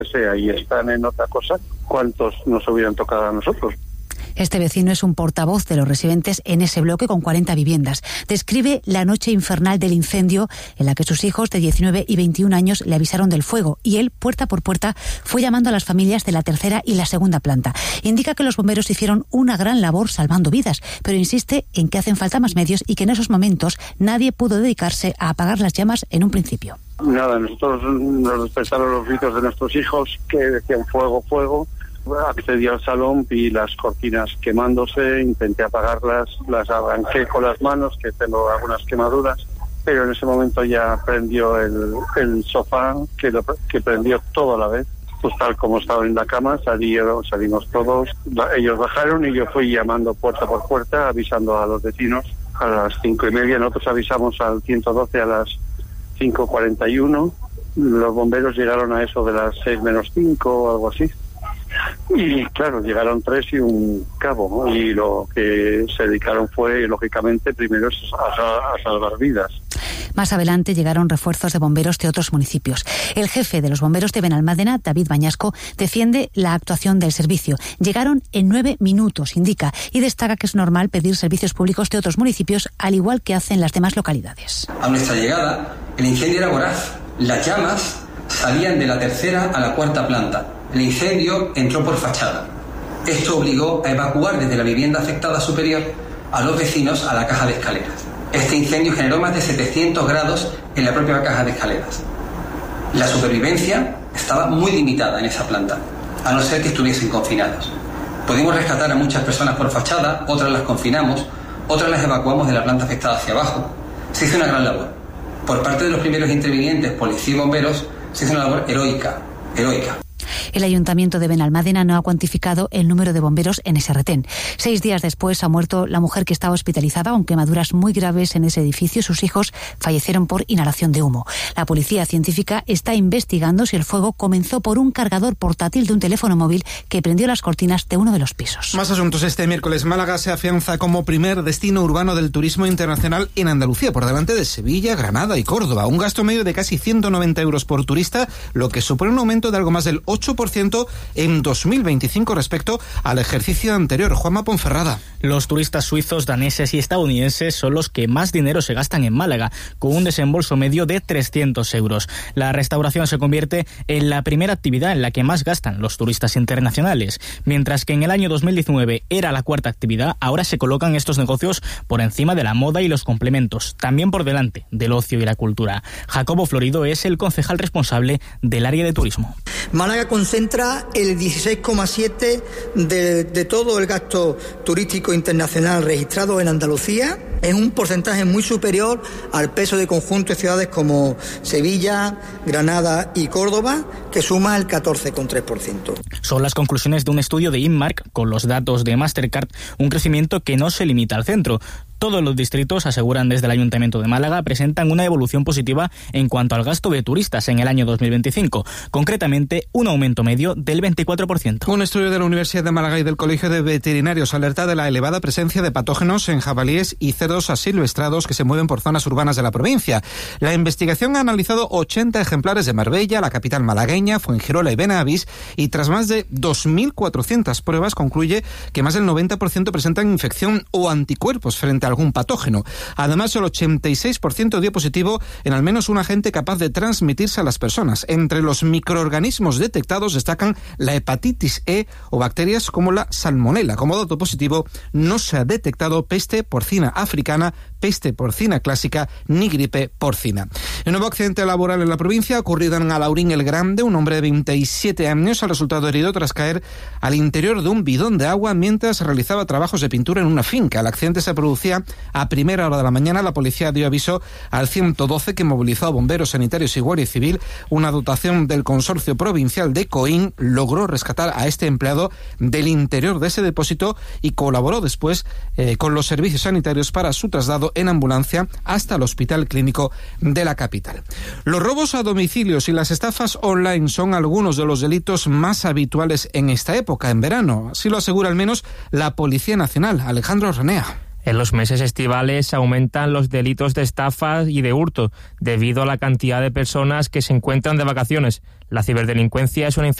sea y están en otra cosa, ¿cuántos nos hubieran tocado a nosotros? Este vecino es un portavoz de los residentes en ese bloque con 40 viviendas. Describe la noche infernal del incendio en la que sus hijos de 19 y 21 años le avisaron del fuego y él, puerta por puerta, fue llamando a las familias de la tercera y la segunda planta. Indica que los bomberos hicieron una gran labor salvando vidas, pero insiste en que hacen falta más medios y que en esos momentos nadie pudo dedicarse a apagar las llamas en un principio. Nada, nosotros nos despertaron los gritos de nuestros hijos que decían fuego, fuego. Accedí al salón, vi las cortinas quemándose, intenté apagarlas, las arranqué con las manos, que tengo algunas quemaduras, pero en ese momento ya prendió el sofá, que prendió todo a la vez. Pues tal como estaba en la cama, salimos todos, ellos bajaron y yo fui llamando puerta por puerta, avisando a los vecinos. A las 5:30 nosotros avisamos al 112 a las 5:41, los bomberos llegaron a eso de las 6 menos 5 o algo así. Y claro, llegaron 3 y un cabo, ¿no? Y lo que se dedicaron fue, lógicamente, primero a salvar vidas. Más adelante llegaron refuerzos de bomberos de otros municipios. El jefe de los bomberos de Benalmádena, David Bañasco, defiende la actuación del servicio. Llegaron en 9 minutos, indica, y destaca que es normal pedir servicios públicos de otros municipios, al igual que hacen las demás localidades. A nuestra llegada, el incendio era voraz. Las llamas salían de la tercera a la cuarta planta. El incendio entró por fachada. Esto obligó a evacuar desde la vivienda afectada superior a los vecinos a la caja de escaleras. Este incendio generó más de 700 grados en la propia caja de escaleras. La supervivencia estaba muy limitada en esa planta, a no ser que estuviesen confinados. Pudimos rescatar a muchas personas por fachada, otras las confinamos, otras las evacuamos de la planta afectada hacia abajo. Se hizo una gran labor. Por parte de los primeros intervinientes, policía y bomberos, se hizo una labor heroica. El Ayuntamiento de Benalmádena no ha cuantificado el número de bomberos en ese retén. 6 días después ha muerto la mujer que estaba hospitalizada con quemaduras muy graves en ese edificio. Sus hijos fallecieron por inhalación de humo. La policía científica está investigando si el fuego comenzó por un cargador portátil de un teléfono móvil que prendió las cortinas de uno de los pisos. Más asuntos. Este miércoles Málaga se afianza como primer destino urbano del turismo internacional en Andalucía, por delante de Sevilla, Granada y Córdoba. Un gasto medio de casi 190 euros por turista, lo que supone un aumento de algo más del 8% en 2025 respecto al ejercicio anterior. Juanma Ponferrada. Los turistas suizos, daneses y estadounidenses son los que más dinero se gastan en Málaga, con un desembolso medio de 300 euros. La restauración se convierte en la primera actividad en la que más gastan los turistas internacionales. Mientras que en el año 2019 era la cuarta actividad, ahora se colocan estos negocios por encima de la moda y los complementos, también por delante del ocio y la cultura. Jacobo Florido es el concejal responsable del área de turismo. Málaga concentra el 16,7% de todo el gasto turístico internacional registrado en Andalucía. Es un porcentaje muy superior al peso de conjuntos de ciudades como Sevilla, Granada y Córdoba, que suma el 14,3%. Son las conclusiones de un estudio de Inmark con los datos de Mastercard, un crecimiento que no se limita al centro. Todos los distritos, aseguran desde el Ayuntamiento de Málaga, presentan una evolución positiva en cuanto al gasto de turistas en el año 2025, concretamente un aumento medio del 24%. Un estudio de la Universidad de Málaga y del Colegio de Veterinarios alerta de la elevada presencia de patógenos en jabalíes y cerdos asilvestrados que se mueven por zonas urbanas de la provincia. La investigación ha analizado 80 ejemplares de Marbella, la capital malagueña, Fuengirola y Benavís, y tras más de 2.400 pruebas concluye que más del 90% presentan infección o anticuerpos frente a algún patógeno. Además, el 86% dio positivo en al menos un agente capaz de transmitirse a las personas. Entre los microorganismos detectados destacan la hepatitis E o bacterias como la salmonela. Como dato positivo, no se ha detectado peste porcina africana, peste porcina clásica ni gripe porcina. El nuevo accidente laboral en la provincia ha ocurrido en Alaurín el Grande. Un hombre de 27 años ha resultado herido tras caer al interior de un bidón de agua mientras realizaba trabajos de pintura en una finca. El accidente se producía a primera hora de la mañana. La policía dio aviso al 112, que movilizó a bomberos, sanitarios y guardia civil. Una dotación del Consorcio Provincial de Coín logró rescatar a este empleado del interior de ese depósito y colaboró después con los servicios sanitarios para su traslado en ambulancia hasta el Hospital Clínico de la capital. Los robos a domicilios y las estafas online son algunos de los delitos más habituales en esta época, en verano. Así lo asegura al menos la Policía Nacional. Alejandro Renea. En los meses estivales aumentan los delitos de estafa y de hurto debido a la cantidad de personas que se encuentran de vacaciones. La ciberdelincuencia es una